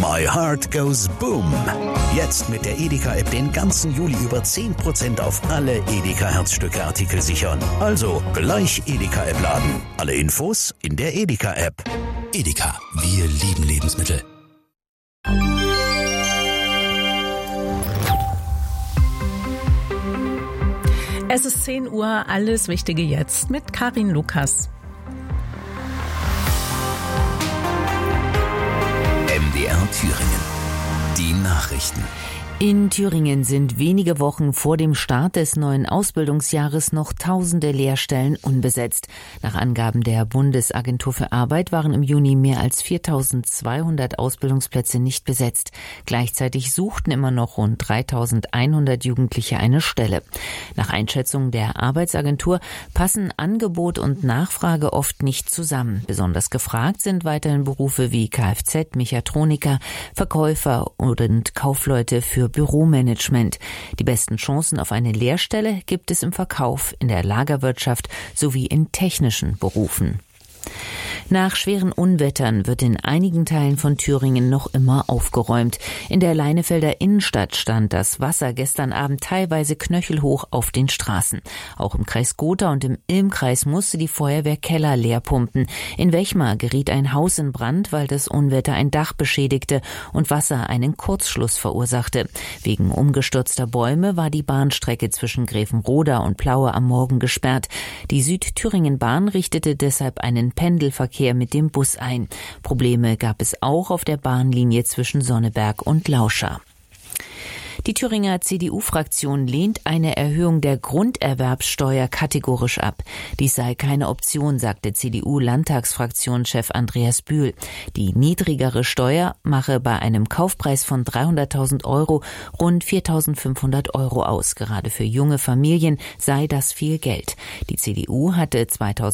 My Heart Goes Boom. Jetzt mit der Edeka-App den ganzen Juli über 10% auf alle Edeka-Herzstücke-Artikel sichern. Also gleich Edeka-App laden. Alle Infos in der Edeka-App. Edeka, wir lieben Lebensmittel. Es ist 10 Uhr, alles Wichtige jetzt mit Karin Lukas. MDR Thüringen. Die Nachrichten. In Thüringen sind wenige Wochen vor dem Start des neuen Ausbildungsjahres noch tausende Lehrstellen unbesetzt. Nach Angaben der Bundesagentur für Arbeit waren im Juni mehr als 4.200 Ausbildungsplätze nicht besetzt. Gleichzeitig suchten immer noch rund 3.100 Jugendliche eine Stelle. Nach Einschätzung der Arbeitsagentur passen Angebot und Nachfrage oft nicht zusammen. Besonders gefragt sind weiterhin Berufe wie Kfz, Mechatroniker, Verkäufer und Kaufleute für Büromanagement. Die besten Chancen auf eine Lehrstelle gibt es im Verkauf, in der Lagerwirtschaft sowie in technischen Berufen. Nach schweren Unwettern wird in einigen Teilen von Thüringen noch immer aufgeräumt. In der Leinefelder Innenstadt stand das Wasser gestern Abend teilweise knöchelhoch auf den Straßen. Auch im Kreis Gotha und im Ilmkreis musste die Feuerwehr Keller leer pumpen. In Wechmar geriet ein Haus in Brand, weil das Unwetter ein Dach beschädigte und Wasser einen Kurzschluss verursachte. Wegen umgestürzter Bäume war die Bahnstrecke zwischen Grevenroda und Plaue am Morgen gesperrt. Die Südthüringen-Bahn richtete deshalb einen Pendelverkehr mit dem Bus ein. Probleme gab es auch auf der Bahnlinie zwischen Sonneberg und Lauscha. Die Thüringer CDU-Fraktion lehnt eine Erhöhung der Grunderwerbssteuer kategorisch ab. Dies sei keine Option, sagte CDU-Landtagsfraktionschef Andreas Bühl. Die niedrigere Steuer mache bei einem Kaufpreis von 300.000 Euro rund 4.500 Euro aus. Gerade für junge Familien sei das viel Geld. Die CDU hatte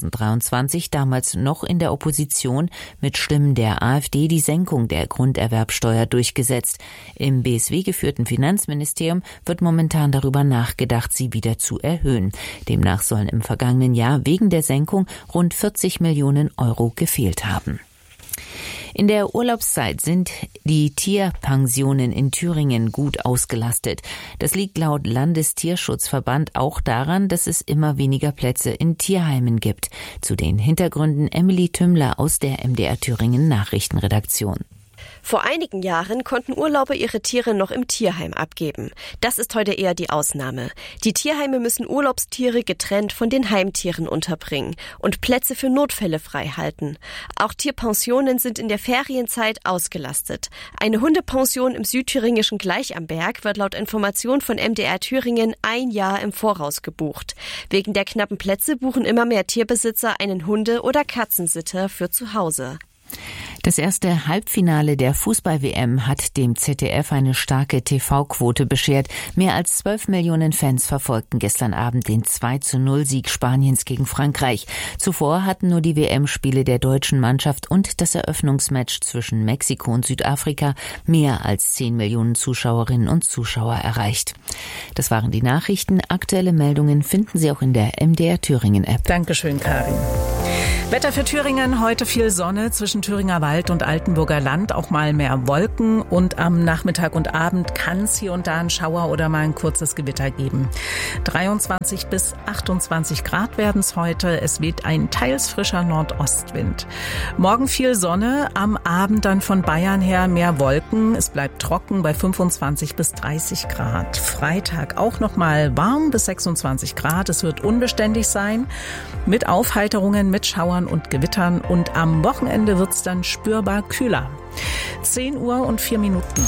2023 damals noch in der Opposition mit Stimmen der AfD die Senkung der Grunderwerbssteuer durchgesetzt. Im BSW geführten Finanzministerium wird momentan darüber nachgedacht, sie wieder zu erhöhen. Demnach sollen im vergangenen Jahr wegen der Senkung rund 40 Millionen Euro gefehlt haben. In der Urlaubszeit sind die Tierpensionen in Thüringen gut ausgelastet. Das liegt laut Landestierschutzverband auch daran, dass es immer weniger Plätze in Tierheimen gibt. Zu den Hintergründen Emily Tümmler aus der MDR Thüringen Nachrichtenredaktion. Vor einigen Jahren konnten Urlauber ihre Tiere noch im Tierheim abgeben. Das ist heute eher die Ausnahme. Die Tierheime müssen Urlaubstiere getrennt von den Heimtieren unterbringen und Plätze für Notfälle frei halten. Auch Tierpensionen sind in der Ferienzeit ausgelastet. Eine Hundepension im südthüringischen Gleich am Berg wird laut Information von MDR Thüringen ein Jahr im Voraus gebucht. Wegen der knappen Plätze buchen immer mehr Tierbesitzer einen Hunde- oder Katzensitter für zu Hause. Das erste Halbfinale der Fußball-WM hat dem ZDF eine starke TV-Quote beschert. Mehr als 12 Millionen Fans verfolgten gestern Abend den 2:0-Sieg Spaniens gegen Frankreich. Zuvor hatten nur die WM-Spiele der deutschen Mannschaft und das Eröffnungsmatch zwischen Mexiko und Südafrika mehr als 10 Millionen Zuschauerinnen und Zuschauer erreicht. Das waren die Nachrichten. Aktuelle Meldungen finden Sie auch in der MDR Thüringen-App. Dankeschön, Karin. Wetter für Thüringen, heute viel Sonne zwischen Thüringer Wald und Altenburger Land, auch mal mehr Wolken und am Nachmittag und Abend kann es hier und da einen Schauer oder mal ein kurzes Gewitter geben. 23 bis 28 Grad werden es heute, es weht ein teils frischer Nordostwind. Morgen viel Sonne, am Abend dann von Bayern her mehr Wolken, es bleibt trocken bei 25 bis 30 Grad. Freitag auch noch mal warm bis 26 Grad, es wird unbeständig sein, mit Aufheiterungen, mit Schauern und Gewittern und am Wochenende wird es dann spürbar kühler. 10 Uhr und 4 Minuten.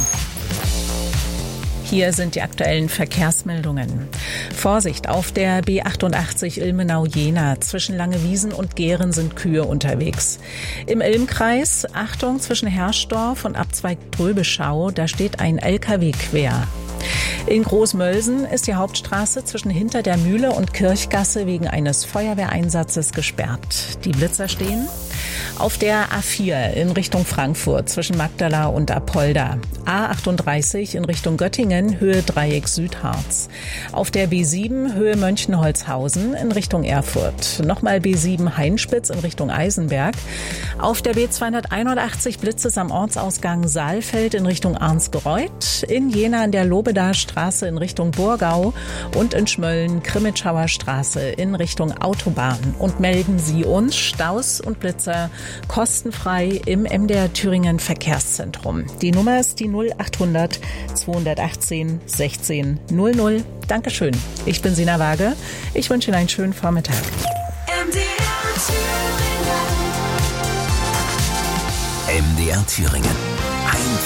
Hier sind die aktuellen Verkehrsmeldungen. Vorsicht, auf der B88 Ilmenau-Jena. Zwischen Langewiesen und Gehren sind Kühe unterwegs. Im Ilmkreis, Achtung, zwischen Herschdorf und Abzweig Gröbeschau, da steht ein LKW quer. In Großmölsen ist die Hauptstraße zwischen Hinter der Mühle und Kirchgasse wegen eines Feuerwehreinsatzes gesperrt. Die Blitzer stehen. Auf der A4 in Richtung Frankfurt zwischen Magdala und Apolda. A38 in Richtung Göttingen, Höhe Dreieck Südharz. Auf der B7 Höhe Mönchenholzhausen in Richtung Erfurt. Nochmal B7 Hainspitz in Richtung Eisenberg. Auf der B281 Blitzes am Ortsausgang Saalfeld in Richtung Arnsgereuth. In Jena an der Lobedaer Straße in Richtung Burgau. Und in Schmölln Krimitschauer Straße in Richtung Autobahn. Und melden Sie uns Staus und Blitzer kostenfrei im MDR Thüringen Verkehrszentrum. Die Nummer ist die 0800 218 16 00. Dankeschön. Ich bin Sina Waage. Ich wünsche Ihnen einen schönen Vormittag. MDR Thüringen.